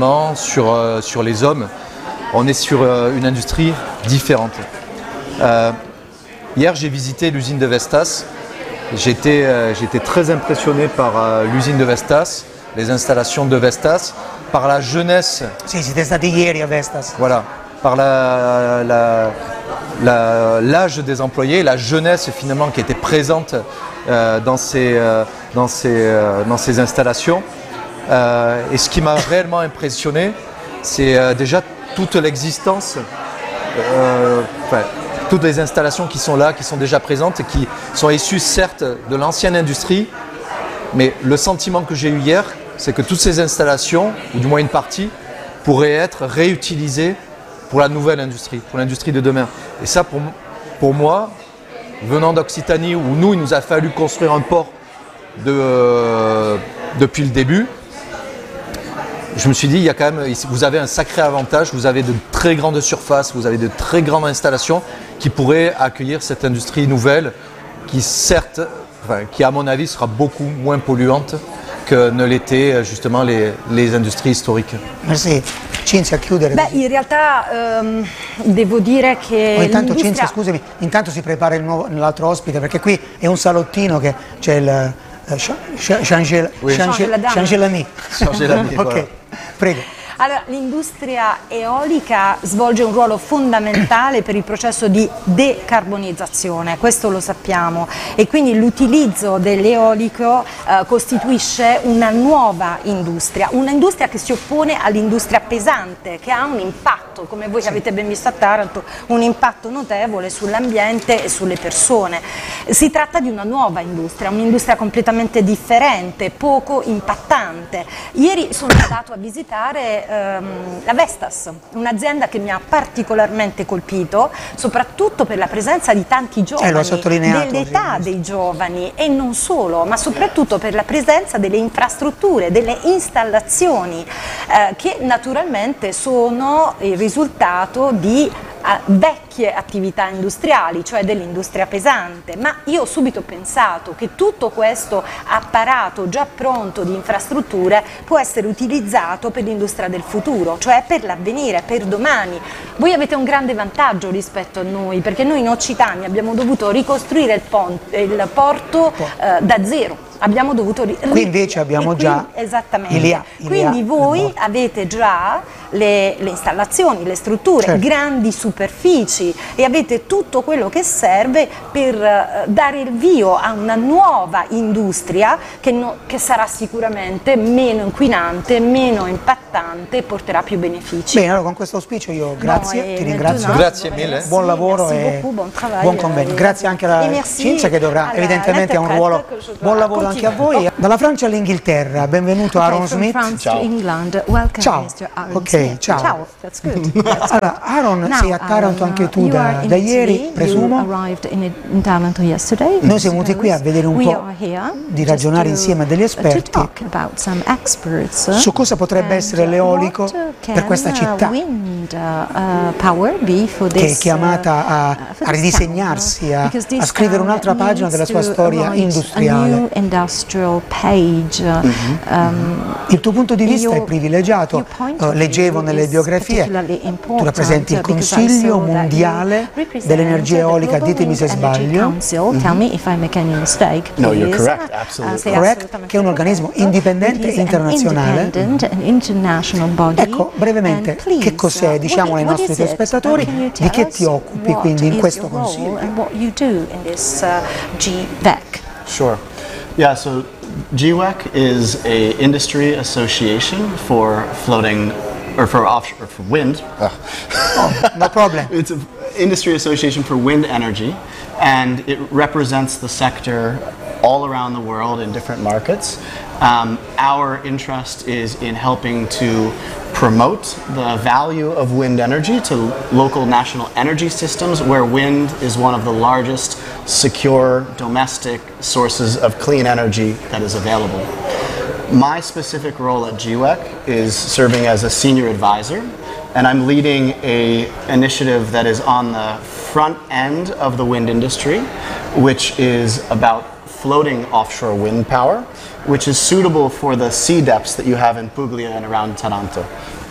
l'environnement, sur les hommes. On est sur une industrie différente. Hier, j'ai visité l'usine de Vestas. J'étais très impressionné par l'usine de Vestas, les installations de Vestas, par la jeunesse. Sì, siete stati ieri a Vestas. Voilà, par l'âge des employés, la jeunesse finalement qui était présente dans ces installations. Et ce qui m'a réellement impressionné, c'est déjà toute l'existence, toutes les installations qui sont là, qui sont déjà présentes et qui sont issues certes de l'ancienne industrie, mais le sentiment que j'ai eu hier, c'est que toutes ces installations, ou du moins une partie, pourraient être réutilisées pour la nouvelle industrie, pour l'industrie de demain. Et ça, pour moi, venant d'Occitanie, où nous, il nous a fallu construire un port depuis le début, je me suis dit, il y a quand même, vous avez un sacré avantage, vous avez de très grandes surfaces, vous avez de très grandes installations qui pourraient accueillir cette industrie nouvelle qui certes, qui à mon avis sera beaucoup moins polluante que ne l'étaient justement les industries storiche. Merci. Cinzia, a chiudere. Beh, in realtà devo dire che intanto Cinzia, scusami, intanto si prepara l'altro ospite, perché qui è un salottino che c'è il Changelami. Ok, prego. Allora, l'industria eolica svolge un ruolo fondamentale per il processo di decarbonizzazione, questo lo sappiamo, e quindi l'utilizzo dell'eolico costituisce una nuova industria che si oppone all'industria pesante, che ha un impatto, come voi avete ben visto a Taranto, un impatto notevole sull'ambiente e sulle persone. Si tratta di una nuova industria, un'industria completamente differente, poco impattante. Ieri sono andato a visitare la Vestas, un'azienda che mi ha particolarmente colpito, soprattutto per la presenza di tanti giovani, dell'età dei giovani, e non solo, ma soprattutto per la presenza delle infrastrutture, delle installazioni che naturalmente sono il risultato di vecchie attività industriali, cioè dell'industria pesante, ma io ho subito pensato che tutto questo apparato già pronto di infrastrutture può essere utilizzato per l'industria del futuro, cioè per l'avvenire, per domani. Voi avete un grande vantaggio rispetto a noi, perché noi in Occitania abbiamo dovuto ricostruire il porto da zero. Abbiamo dovuto qui invece abbiamo già esattamente. Quindi voi avete già le installazioni, le strutture, grandi superfici, e avete tutto quello che serve per dare il via a una nuova industria che sarà sicuramente meno inquinante, meno impattante e porterà più benefici. Bene, allora con questo auspicio io ti ringrazio. Grazie mille. Buon lavoro e buon convegno. Grazie anche alla Cinzia che dovrà evidentemente ha un ruolo. Buon lavoro anche a voi. Dalla Francia all'Inghilterra, benvenuto Aaron Smith. Ciao. Ciao. Ok, ciao. Ciao, that's good. Allora, Aaron, sei a Taranto anche tu da ieri, presumo. Noi siamo venuti qui a vedere un po', di ragionare insieme a degli esperti su cosa potrebbe essere l'eolico per questa città che è chiamata a ridisegnarsi, a scrivere un'altra pagina della sua storia industriale. Il tuo punto di vista è privilegiato, leggevo nelle biografie, tu rappresenti il Consiglio Mondiale dell'Energia Eolica, ditemi se sbaglio. No, you're correct, absolutely. Correct, che è un organismo indipendente e internazionale. Ecco, brevemente, che cos'è, diciamo ai nostri telespettatori, di che ti occupi quindi in questo Consiglio? Sure. Yeah, so GWEC is a industry association for floating, or for offshore, or for wind. No problem. It's an industry association for wind energy, and it represents the sector all around the world in different markets. Our interest is in helping to promote the value of wind energy to local national energy systems where wind is one of the largest secure domestic sources of clean energy that is available. My specific role at GWEC is serving as a senior advisor, and I'm leading an initiative that is on the front end of the wind industry, which is about floating offshore wind power, which is suitable for the sea depths that you have in Puglia and around Taranto.